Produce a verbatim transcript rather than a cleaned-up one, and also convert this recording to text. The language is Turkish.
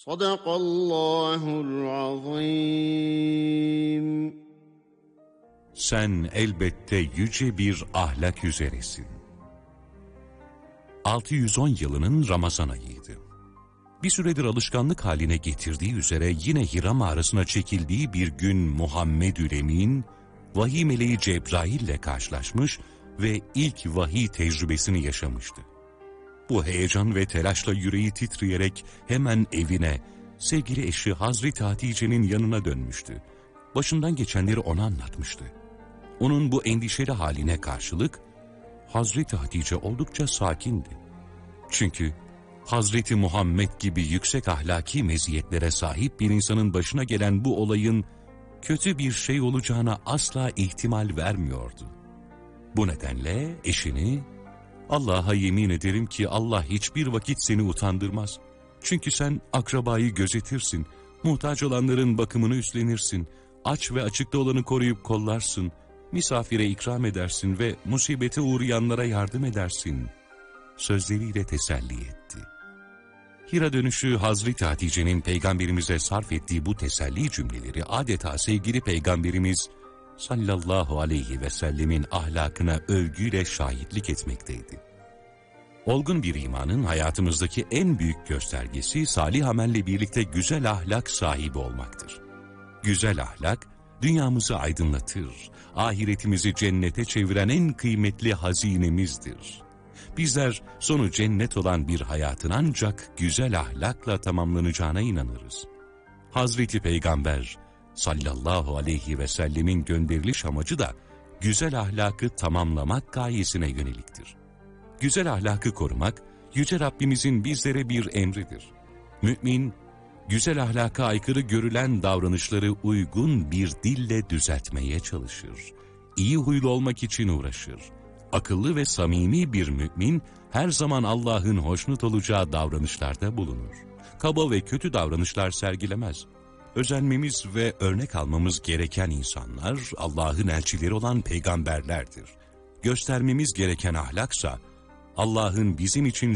Sadakallahul azim. Sen elbette yüce bir ahlak üzeresin. altı yüz on yılının Ramazan ayıydı. Bir süredir alışkanlık haline getirdiği üzere yine Hira mağarasına çekildiği bir gün Muhammedül Emin, vahiy meleği Cebrail ile karşılaşmış ve ilk vahiy tecrübesini yaşamıştı. Bu heyecan ve telaşla yüreği titreyerek hemen evine, sevgili eşi Hazreti Hatice'nin yanına dönmüştü. Başından geçenleri ona anlatmıştı. Onun bu endişeli haline karşılık, Hazreti Hatice oldukça sakindi. Çünkü Hazreti Muhammed gibi yüksek ahlaki meziyetlere sahip bir insanın başına gelen bu olayın kötü bir şey olacağına asla ihtimal vermiyordu. Bu nedenle eşini, "Allah'a yemin ederim ki Allah hiçbir vakit seni utandırmaz. Çünkü sen akrabayı gözetirsin, muhtaç olanların bakımını üstlenirsin, aç ve açıkta olanı koruyup kollarsın, misafire ikram edersin ve musibete uğrayanlara yardım edersin" sözleriyle teselli etti. Hira dönüşü Hazreti Hatice'nin Peygamberimize sarf ettiği bu teselli cümleleri adeta sevgili Peygamberimiz sallallahu aleyhi ve sellemin ahlakına övgüyle şahitlik etmekteydi. Olgun bir imanın hayatımızdaki en büyük göstergesi salih amelle birlikte güzel ahlak sahibi olmaktır. Güzel ahlak dünyamızı aydınlatır, ahiretimizi cennete çeviren en kıymetli hazinemizdir. Bizler sonu cennet olan bir hayatın ancak güzel ahlakla tamamlanacağına inanırız. Hazreti Peygamber sallallahu aleyhi ve sellemin gönderiliş amacı da güzel ahlakı tamamlamak gayesine yöneliktir. Güzel ahlakı korumak, Yüce Rabbimizin bizlere bir emridir. Mümin, güzel ahlaka aykırı görülen davranışları uygun bir dille düzeltmeye çalışır. İyi huylu olmak için uğraşır. Akıllı ve samimi bir mümin her zaman Allah'ın hoşnut olacağı davranışlarda bulunur. Kaba ve kötü davranışlar sergilemez. Özenmemiz ve örnek almamız gereken insanlar Allah'ın elçileri olan peygamberlerdir. Göstermemiz gereken ahlaksa Allah'ın bizim için